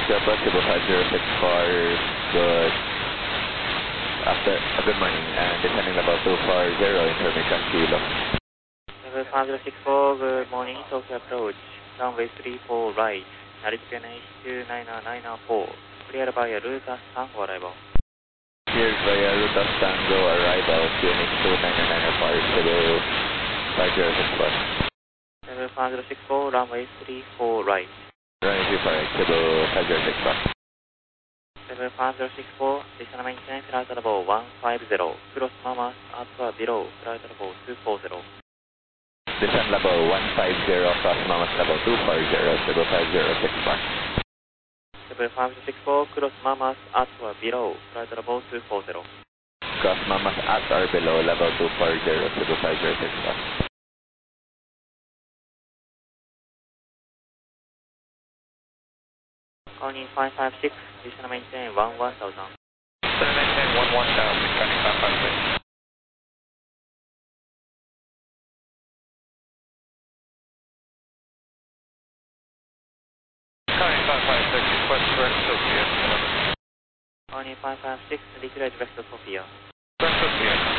Delta Cebu 5064, good morning, and descending level 240, information kilo. Level 5064, good morning, Tokyo approach, runway 34 right, altitude NH29994, clear via Rutas Tango arrival. Cleared via Rutas Tango arrival, QNH29994, Cebu 5064. Level 5064, runway 34 right. Runway 34 right, Cebu 5064. Level 5064, descend maintain flight level 150, cross Mamas at or below, flight level 240. Descend level 150, cross Mamas level 240, Cebu 5064. Level 5064, cross Mamas at or below, flight level 240. Cross Mamas at or below, level 240, Cebu 5064. Calling 556, descend maintain 1000. Descend maintain 1000, returning 556. Calling 556, request direct Sophia. Calling 556, declare direct Sophia. Direct Sophia.